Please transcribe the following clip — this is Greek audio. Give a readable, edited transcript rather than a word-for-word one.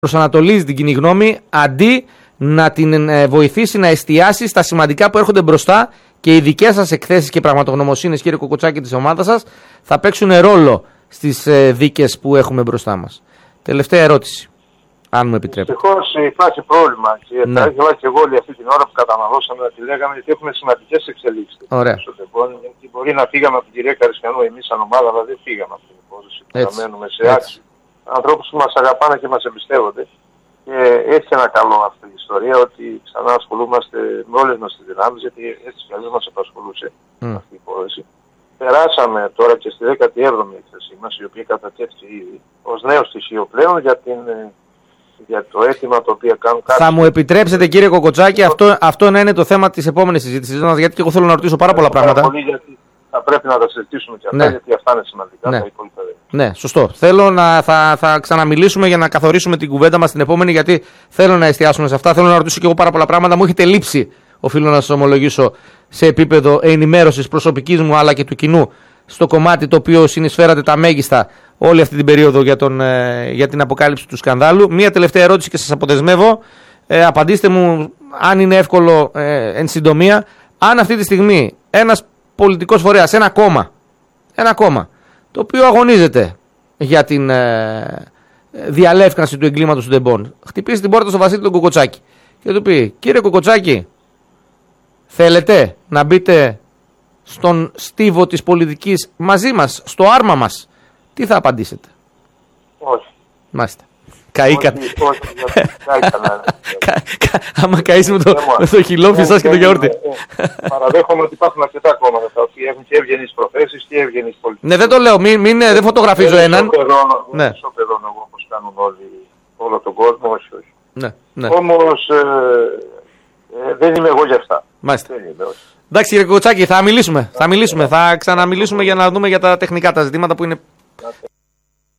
προσανατολίζει την κοινή γνώμη αντί να την βοηθήσει να εστιάσει στα σημαντικά που έρχονται μπροστά, και οι δικές σας εκθέσεις και πραγματογνωμοσύνες, κύριε Κοκοτσάκη, της ομάδας σας θα παίξουν ρόλο στις δίκες που έχουμε μπροστά μας. Τελευταία ερώτηση, αν μου επιτρέπετε. Δυστυχώς υπάρχει πρόβλημα και θα ήθελα και εγώ όλη αυτή την ώρα που καταναλώσαμε να τη λέγαμε, γιατί έχουμε σημαντικές εξελίξεις. Ωραία. Γιατί μπορεί να φύγαμε από την κυρία Καρισκανού εμείς σαν ομάδα, αλλά δεν φύγαμε από την υπόθεση που θα μένουμε σε άξιο. Ανθρώπους που μας αγαπάνε και μας εμπιστεύονται. Και έχει ένα καλό αυτή η ιστορία, ότι ξανά ασχολούμαστε με όλες μας τις δυνάμεις, γιατί έτσι κι αλλιώς μας απασχολούσε αυτή η υπόθεση. Περάσαμε τώρα και στη 17η έκθεσή μας, η οποία κατατέθηκε ήδη ως νέο στοιχείο πλέον για το αίτημα το οποίο κάνουν κάποιοι. Θα μου επιτρέψετε, κύριε Κοκοτσάκη, αυτό να είναι το θέμα της επόμενης συζήτησης μας, γιατί και εγώ θέλω να ρωτήσω πάρα πολλά πράγματα. Πολύ, γιατί θα πρέπει να τα συζητήσουμε και αυτά, γιατί αυτά είναι σημαντικά. Ναι. Τα υπόλοιπα δεν. Ναι, σωστό. Θέλω θα ξαναμιλήσουμε για να καθορίσουμε την κουβέντα μας την επόμενη, γιατί θέλω να εστιάσουμε σε αυτά. Θέλω να ρωτήσω και εγώ πάρα πολλά πράγματα. Μου έχετε λείψει, οφείλω να σας ομολογήσω, σε επίπεδο ενημέρωσης προσωπικής μου αλλά και του κοινού, στο κομμάτι το οποίο συνεισφέρατε τα μέγιστα όλη αυτή την περίοδο για την αποκάλυψη του σκανδάλου. Μία τελευταία ερώτηση και σας αποδεσμεύω. Απαντήστε μου, αν είναι εύκολο, εν συντομία, αν αυτή τη στιγμή ένας πολιτικός φορέας, ένα κόμμα, το οποίο αγωνίζεται για την διαλεύκανση του εγκλήματος του Ντεμπόν, χτυπήσει την πόρτα στο Βασίλη τον Κοκοτσάκη και του πει: κύριε Κοκοτσάκη, θέλετε να μπείτε στον στίβο της πολιτικής μαζί μας, στο άρμα μας? Τι θα απαντήσετε? Όχι. Μάλιστα. Καήκατε. Όχι, άμα καείς με το χυλόφι σας και το γιαούρτι. Παραδέχομαι ότι υπάρχουν αρκετά κόμματα τα οποία έχουν και ευγενείς προθέσεις και ευγενείς πολιτικές. Ναι, δεν το λέω, δεν φωτογραφίζω έναν. Δεν ισοπεδώνω εγώ όπως κάνουν όλο τον κόσμο, όχι. Ναι. Όμως δεν είμαι εγώ για αυτά. Μάλιστα. Εντάξει, κύριε Κοκοτσάκη, θα μιλήσουμε. Θα ξαναμιλήσουμε για να δούμε για τα τεχνικά τα ζητήματα που είναι